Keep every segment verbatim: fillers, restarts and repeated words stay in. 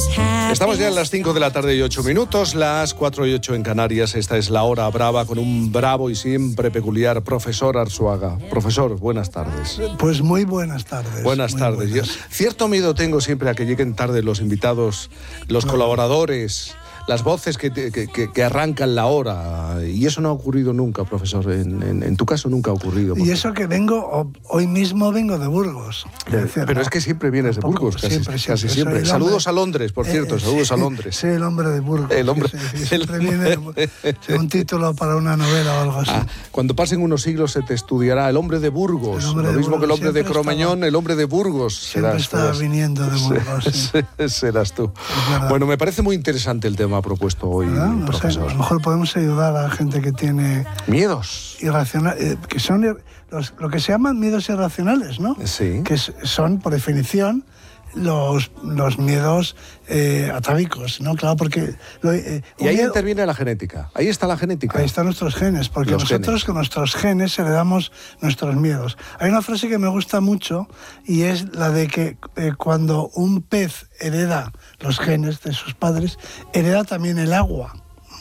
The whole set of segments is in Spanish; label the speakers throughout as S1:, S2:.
S1: Estamos ya en las cinco de la tarde y ocho minutos, las cuatro y ocho en Canarias. Esta es la hora brava con un bravo y siempre peculiar profesor Arzuaga. Profesor, buenas tardes.
S2: Pues muy buenas tardes.
S1: Buenas
S2: muy
S1: tardes.
S2: Buenas.
S1: Yo, cierto miedo tengo siempre a que lleguen tarde los invitados, los no. colaboradores, las voces que, que, que, que arrancan la hora. Y eso no ha ocurrido nunca, profesor. En, en, en tu caso nunca ha ocurrido.
S2: Y eso que vengo, hoy mismo vengo de Burgos.
S1: De, decir, pero no, es que siempre vienes de Burgos, casi siempre. siempre, casi siempre. Saludos a Londres, por cierto, eh, saludos
S2: sí,
S1: a Londres.
S2: Sí, el hombre de Burgos.
S1: El hombre.
S2: Sí, sí, siempre el... viene de, un título para una novela o algo así. Ah,
S1: cuando pasen unos siglos se te estudiará el hombre de Burgos. Hombre Lo de mismo Burgos. que el hombre de Cromañón, estaba, el hombre de Burgos.
S2: Siempre
S1: serás,
S2: estaba serás, viniendo de Burgos. Sí.
S1: Serás tú. Bueno, me parece muy interesante el tema propuesto hoy.
S2: No, no sé, a lo mejor podemos ayudar a la gente que tiene
S1: miedos
S2: irracionales, eh, que son los, lo que se llaman miedos irracionales, ¿no?
S1: Sí.
S2: Que son, por definición, los, los miedos eh, atávicos, ¿no? Claro, porque... Lo, eh,
S1: y ahí
S2: miedo,
S1: interviene la genética. Ahí está la genética.
S2: Ahí están nuestros genes, porque
S1: los
S2: nosotros
S1: genes.
S2: con nuestros genes heredamos nuestros miedos. Hay una frase que me gusta mucho y es la de que eh, cuando un pez hereda los genes de sus padres, hereda también el agua,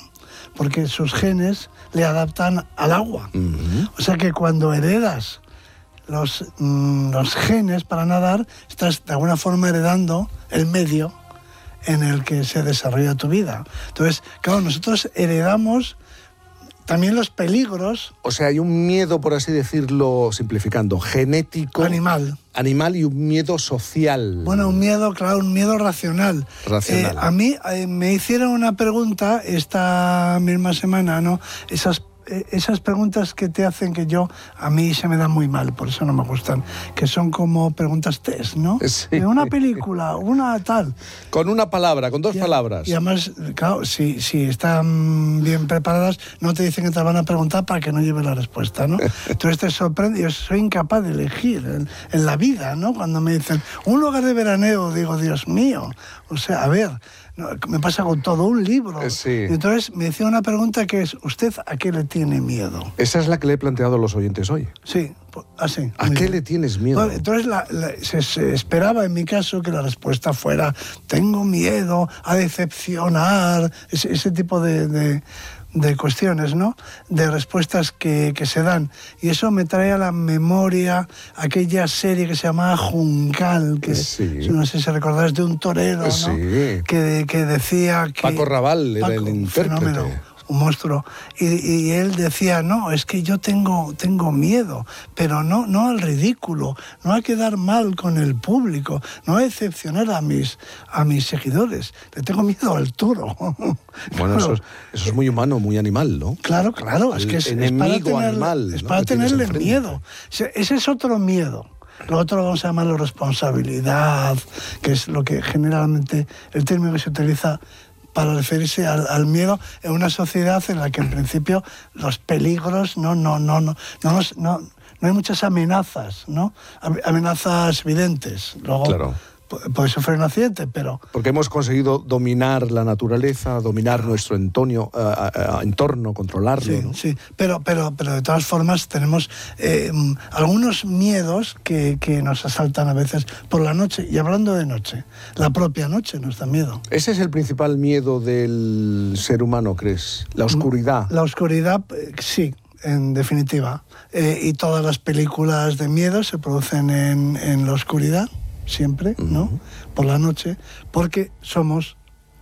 S2: porque sus genes le adaptan al agua.
S1: Uh-huh.
S2: O sea que cuando heredas los, mmm, los genes para nadar, estás de alguna forma heredando el medio en el que se desarrolla tu vida. Entonces, claro, nosotros heredamos también los peligros.
S1: O sea, hay un miedo, por así decirlo, simplificando, genético.
S2: Animal.
S1: Animal y un miedo social.
S2: Bueno, un miedo, claro, un miedo racional.
S1: Racional.
S2: Eh, a mí eh, me hicieron una pregunta esta misma semana, ¿no? Esas esas preguntas que te hacen que yo, a mí se me dan muy mal, por eso no me gustan, que son como preguntas test, ¿no?
S1: Sí.
S2: De una película, una tal.
S1: Con una palabra, con dos
S2: y,
S1: palabras.
S2: Y además, claro, si, si están bien preparadas, no te dicen que te van a preguntar para que no lleves la respuesta, ¿no? Entonces te sorprende, yo soy incapaz de elegir en, en la vida, ¿no? Cuando me dicen, un lugar de veraneo, digo, Dios mío, o sea, a ver... me pasa con todo un libro.
S1: Sí.
S2: Y entonces me decía una pregunta que es, ¿usted a qué le tiene miedo?
S1: Esa es la que le he planteado a los oyentes hoy.
S2: Sí, así.
S1: ¿A qué
S2: bien.
S1: le tienes miedo?
S2: Bueno, entonces la, la, se, se esperaba en mi caso que la respuesta fuera, tengo miedo a decepcionar, ese, ese tipo de... de de cuestiones, ¿no? De respuestas que, que se dan. Y eso me trae a la memoria aquella serie que se llamaba Juncal, que
S1: sí.
S2: no sé si recordáis, de un torero, ¿no?
S1: Sí.
S2: Que, que decía que...
S1: Paco Raval era
S2: Paco,
S1: el intérprete.
S2: Fenómeno. Un monstruo, y, y él decía, no, es que yo tengo, tengo miedo, pero no, no al ridículo, no a quedar mal con el público, no a decepcionar a mis, a mis seguidores, le tengo miedo al toro.
S1: Bueno,
S2: claro.
S1: eso, es, eso es muy humano, muy animal, ¿no?
S2: Claro, claro, es que es, es para, tener,
S1: animal,
S2: es
S1: ¿no?
S2: para tenerle miedo, ese es otro miedo. Lo otro lo vamos a llamarlo responsabilidad, que es lo que generalmente, el término que se utiliza para referirse al, al miedo en una sociedad en la que en principio los peligros no no no no no no, no, no hay muchas amenazas, ¿no? Amenazas evidentes. Luego
S1: claro.
S2: puede sufrir un accidente, pero...
S1: Porque hemos conseguido dominar la naturaleza, dominar nuestro entorno, uh, uh, entorno controlarlo,
S2: Sí,
S1: ¿no?
S2: sí, pero, pero, pero de todas formas tenemos eh, algunos miedos que, que nos asaltan a veces por la noche. Y hablando de noche, la propia noche nos da miedo.
S1: Ese es el principal miedo del ser humano, ¿crees? La oscuridad.
S2: La oscuridad, eh, sí. En definitiva. Eh, y todas las películas de miedo se producen en, en la oscuridad, siempre, ¿no? Uh-huh. Por la noche, porque somos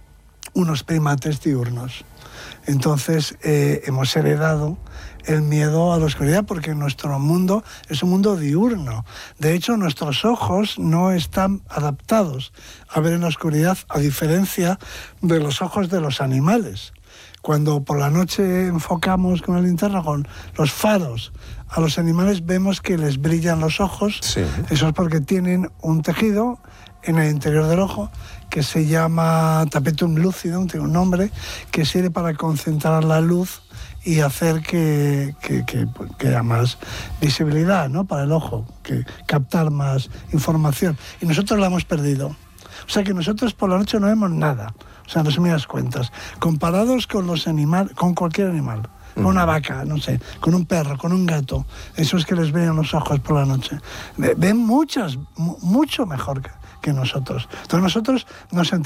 S2: unos primates diurnos. Entonces, eh, hemos heredado el miedo a la oscuridad porque nuestro mundo es un mundo diurno. De hecho, nuestros ojos no están adaptados a ver en la oscuridad, a diferencia de los ojos de los animales. Cuando por la noche enfocamos con la linterna, con los faros, a los animales vemos que les brillan los ojos.
S1: Sí.
S2: Eso es porque tienen un tejido en el interior del ojo que se llama tapetum lucidum, tiene un nombre, que sirve para concentrar la luz y hacer que, que, que, que haya más visibilidad, ¿no? Para el ojo, que captar más información. Y nosotros la hemos perdido. O sea que nosotros por la noche no vemos nada. O sea, en resumidas cuentas, comparados con los animales, con cualquier animal, con una vaca, no sé, con un perro, con un gato, esos que les ven los ojos por la noche, ven muchas, mucho mejor que, que nosotros. Entonces nosotros nos sentimos